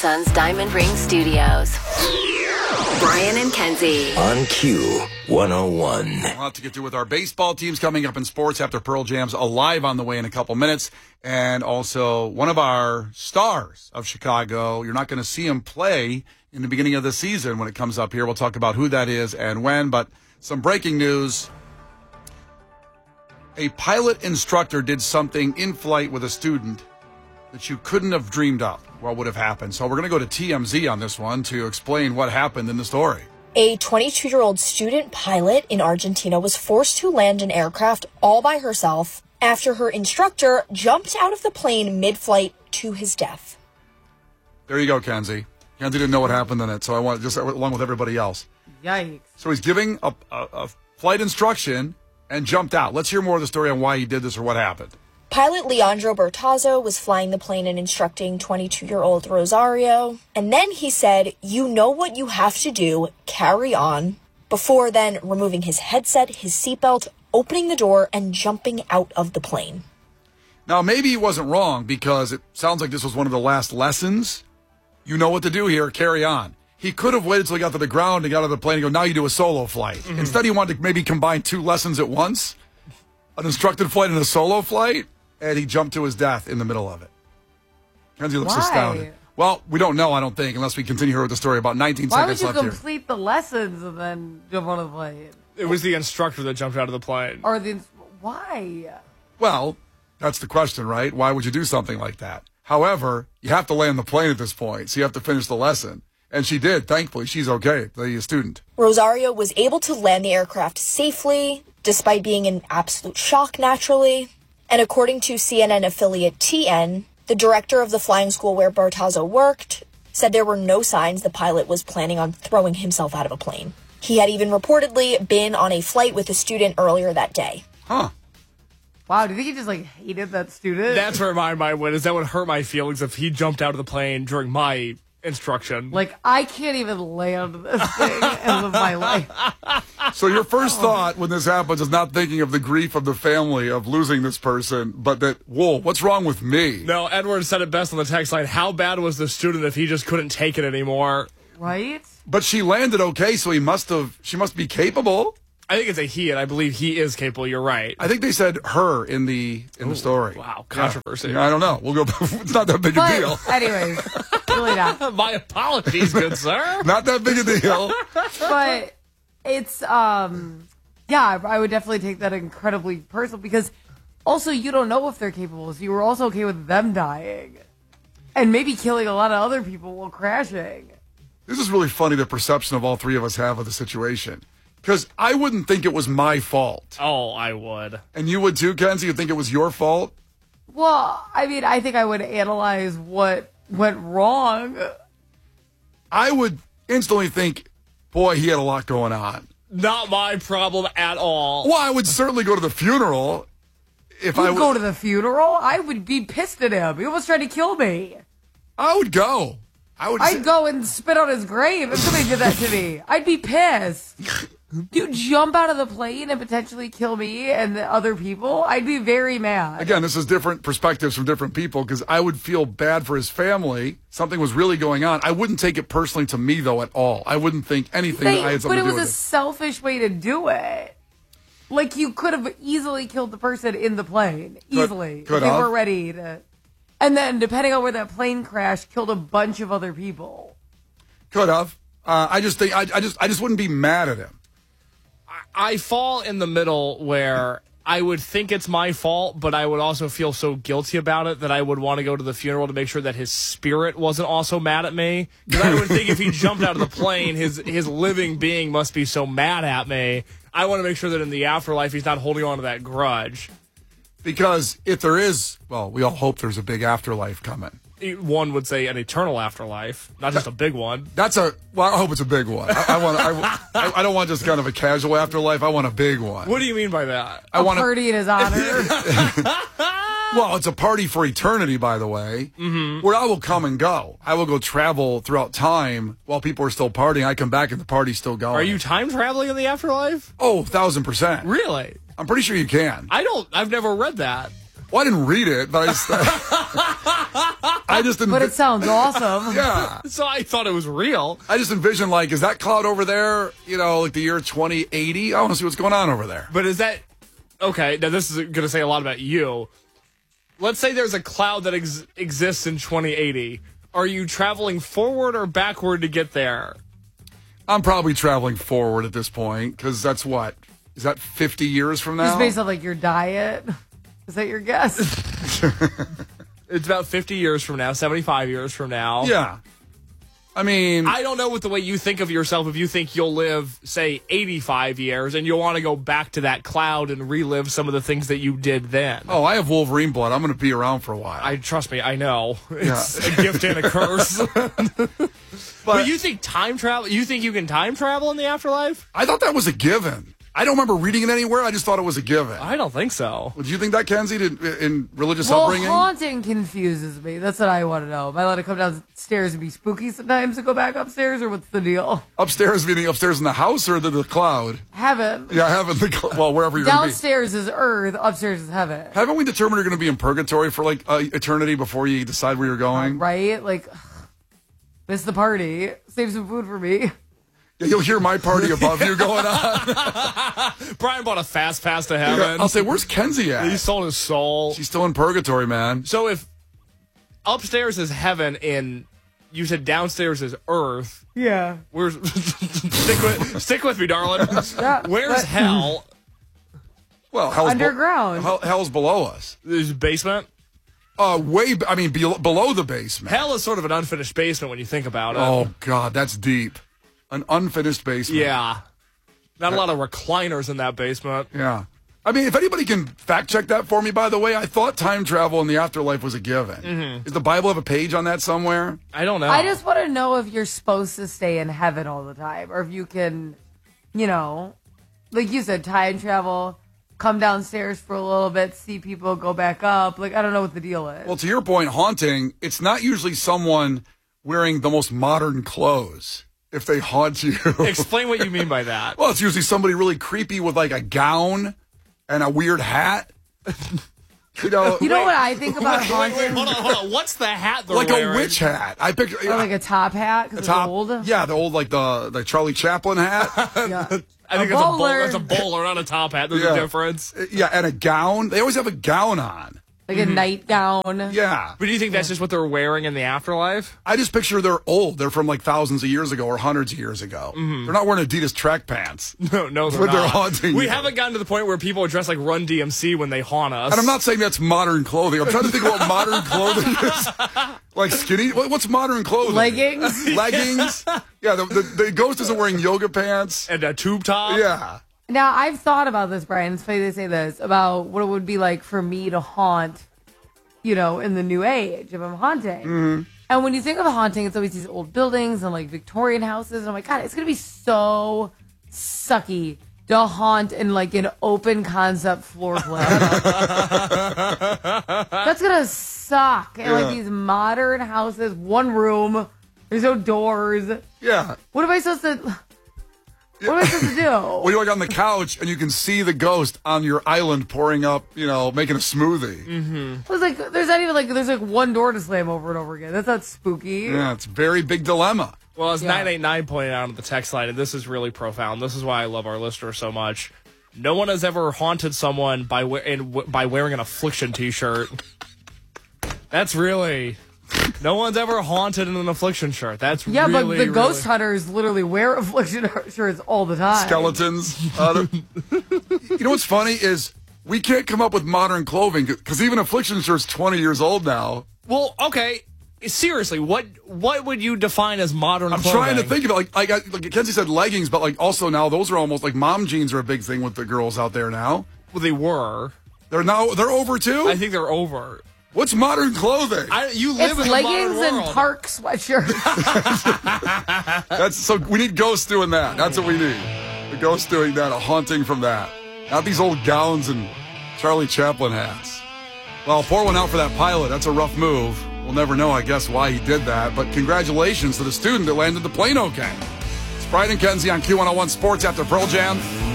Sun's Diamond Ring Studios. Brian and Kenzie. On Q101. We'll have to get to with our baseball teams coming up in sports after Pearl Jam's Alive on the way in a couple minutes. And also one of our stars of Chicago. You're not going to see him play in the beginning of the season when it comes up here. We'll talk about who that is and when. But some breaking news. A pilot instructor did something in flight with a student that you couldn't have dreamed up what would have happened. So we're going to go to TMZ on this one to explain what happened in the story. A 22-year-old student pilot in Argentina was forced to land an aircraft all by herself after her instructor jumped out of the plane mid-flight to his death. There you go, Kenzie. Kenzie didn't know what happened in it, so I want just along with everybody else. Yikes. So he's giving a flight instruction and jumped out. Let's hear more of the story on why he did this or what happened. Pilot Leandro Bertazzo was flying the plane and instructing 22-year-old Rosario. And then he said, "You know what you have to do, carry on," before then removing his headset, his seatbelt, opening the door, and jumping out of the plane. Now, maybe he wasn't wrong because it sounds like this was one of the last lessons. You know what to do here, carry on. He could have waited till he got to the ground and got out of the plane and go, now you do a solo flight. Mm-hmm. Instead, he wanted to maybe combine two lessons at once, an instructed flight and a solo flight. And he jumped to his death in the middle of it. Kenzie looks astounded. Well, we don't know, I don't think, unless we continue here with the story. About 19 seconds left here. Why would you complete the lessons and then jump on the plane? It was the instructor that jumped out of the plane. Why? Well, that's the question, right? Why would you do something like that? However, you have to land the plane at this point, so you have to finish the lesson. And she did, thankfully. She's okay, the student. Rosario was able to land the aircraft safely, despite being in absolute shock, naturally. And according to CNN affiliate TN, the director of the flying school where Bertazzo worked said there were no signs the pilot was planning on throwing himself out of a plane. He had even reportedly been on a flight with a student earlier that day. Huh. Wow, do you think he just, hated that student? That's where my mind went, is that would hurt my feelings if he jumped out of the plane during my instruction. I can't even land this thing and live my life. So your first thought when this happens is not thinking of the grief of the family of losing this person, but that, whoa, what's wrong with me? No, Edward said it best on the text line. How bad was the student if he just couldn't take it anymore? Right? But she landed okay, so she must be capable. I think it's a he, and I believe he is capable. You're right. I think they said her in the story. Wow, controversy. Yeah, I don't know. We'll go. It's not that big a deal. Anyways, really not. My apologies, good sir. Not that big a deal. But it's I would definitely take that incredibly personal because also you don't know if they're capable. So you were also okay with them dying and maybe killing a lot of other people while crashing. This is really funny. The perception of all three of us have of the situation. Because I wouldn't think it was my fault. Oh, I would. And you would too, Kenzie? You think it was your fault? Well, I think I would analyze what went wrong. I would instantly think, boy, he had a lot going on. Not my problem at all. Well, I would certainly go to the funeral. If I would go to the funeral, I would be pissed at him. He almost tried to kill me. I would go. I'd go and spit on his grave if somebody did that to me. I'd be pissed. You jump out of the plane and potentially kill me and the other people? I'd be very mad. Again, this is different perspectives from different people because I would feel bad for his family. Something was really going on. I wouldn't take it personally to me, though, at all. I wouldn't think anything that I had something to do with it. But it was a selfish way to do it. You could have easily killed the person in the plane. Easily. Could if have. They were ready to. And then, depending on where that plane crashed, killed a bunch of other people. Could have. I just think I just wouldn't be mad at him. I fall in the middle where I would think it's my fault, but I would also feel so guilty about it that I would want to go to the funeral to make sure that his spirit wasn't also mad at me. Because I would think if he jumped out of the plane, his living being must be so mad at me. I want to make sure that in the afterlife he's not holding on to that grudge. Because if there is, well, we all hope there's a big afterlife coming. One would say an eternal afterlife, not just a big one. I hope it's a big one. I don't want just kind of a casual afterlife. I want a big one. What do you mean by that? A party in his honor. Well, it's a party for eternity, by the way, where I will come and go. I will go travel throughout time while people are still partying. I come back and the party's still going. Are you time traveling in the afterlife? Oh, 1,000%. Really? I'm pretty sure you can. I've never read that. Well, I didn't read it, but I just didn't. But it sounds awesome. Yeah. So I thought it was real. I just envisioned, like, is that cloud over there, like the year 2080? I want to see what's going on over there. But is that... Okay, now this is going to say a lot about you. Let's say there's a cloud that exists in 2080. Are you traveling forward or backward to get there? I'm probably traveling forward at this point, because that's what? Is that 50 years from now? Just based on like your diet. Is that your guess? It's about 50 years from now, 75 years from now. Yeah. I mean... I don't know what the way you think of yourself if you think you'll live, say, 85 years and you'll want to go back to that cloud and relive some of the things that you did then. Oh, I have Wolverine blood. I'm going to be around for a while. Trust me, I know. It's a gift and a curse. But you think time travel? You think you can time travel in the afterlife? I thought that was a given. I don't remember reading it anywhere. I just thought it was a given. I don't think so. Well, do you think that, Kenzie, in religious Well, upbringing? haunting confuses me. That's what I want to know. Am I allowed to come downstairs and be spooky sometimes and go back upstairs, or what's the deal? Upstairs, meaning upstairs in the house or the cloud? Heaven. Yeah, heaven. Well, wherever you're going to be. Downstairs is earth, upstairs is heaven. Haven't we determined you're going to be in purgatory for like eternity before you decide where you're going? Right? Like, miss the party. Save some food for me. Yeah, you'll hear my party above you going on. Brian bought a fast pass to heaven. I'll say, where's Kenzie at? He sold his soul. She's still in purgatory, man. So if upstairs is heaven and you said downstairs is earth, Yeah. where's stick with me, darling. Yeah, Where's but- hell? Well, hell's Underground. hell's below us. There's a basement. Below the basement. Hell is sort of an unfinished basement when you think about it. Oh, God, that's deep. An unfinished basement. Yeah. Not a lot of recliners in that basement. Yeah. I mean, if anybody can fact check that for me, by the way, I thought time travel in the afterlife was a given. Mm-hmm. Does the Bible have a page on that somewhere? I don't know. I just want to know if you're supposed to stay in heaven all the time, or if you can, like you said, time travel, come downstairs for a little bit, see people go back up. Like, I don't know what the deal is. Well, to your point, haunting, it's not usually someone wearing the most modern clothes if they haunt you. Explain what you mean by that. Well, it's usually somebody really creepy with like a gown and a weird hat. You know what I think about haunting? Wait, hold on. What's the hat they're like wearing? a witch hat. I picture Or like a top hat because it's old. Yeah, the old like the Charlie Chaplin hat. Yeah. I think A that's a bowler. bowler, not a top hat. There's Yeah. a difference. Yeah, and a gown. They always have a gown on. Like a nightgown. Yeah. But do you think that's just what they're wearing in the afterlife? I just picture they're old. They're from like thousands of years ago or hundreds of years ago. Mm-hmm. They're not wearing Adidas track pants. No, they're When not. they're haunting We you. haven't gotten to the point where people are dressed like Run DMC when they haunt us. And I'm not saying that's modern clothing. I'm trying to think of what modern clothing is. Like skinny? What's modern clothing? Leggings. Leggings? Yeah, the ghost isn't wearing yoga pants. And a tube top. Yeah. Now, I've thought about this, Brian. It's funny they say this, about what it would be like for me to haunt, in the new age if I'm haunting. Mm-hmm. And when you think of haunting, it's always these old buildings and like Victorian houses. And I'm like, God, it's going to be so sucky to haunt in like an open concept floor plan. That's going to suck. And like these modern houses, one room, there's no doors. Yeah. What am I supposed to... What am I supposed to do? Well, you're like on the couch and you can see the ghost on your island pouring up, making a smoothie. Mm-hmm. It was like there's not even there's one door to slam over and over again. That's not spooky. Yeah, it's a very big dilemma. Well, as 989 pointed out on the text line, and this is really profound. This is why I love our listener so much. No one has ever haunted someone by wearing an affliction T-shirt. That's really... No one's ever haunted in an affliction shirt. That's Yeah, really, but the ghost really... hunters literally wear affliction shirts all the time. Skeletons. You know what's funny is we can't come up with modern clothing because even affliction shirt's 20 years old now. Well, okay. Seriously, what would you define as modern I'm clothing? trying to think of it. Like Kenzie said, leggings, but like also now those are almost like mom jeans are a big thing with the girls out there now. Well, they were. They're over too. I think they're over. What's modern clothing? You live It's in leggings a modern and world. park sweatshirts. So we need ghosts doing that. That's what we need. The ghosts doing that, a haunting from that. Not these old gowns and Charlie Chaplin hats. Well, pour one out for that pilot. That's a rough move. We'll never know, I guess, why he did that. But congratulations to the student that landed the plane okay. It's Brian and Kenzie on Q101 Sports after Pearl Jam.